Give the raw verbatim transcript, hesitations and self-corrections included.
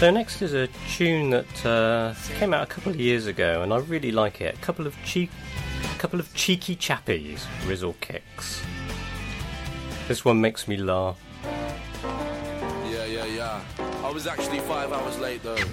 So next is a tune that uh, came out a couple of years ago, and I really like it. A couple of cheek, a couple of cheeky chappies, Rizzle Kicks. This one makes me laugh. Yeah, yeah, yeah. I was actually five hours late though.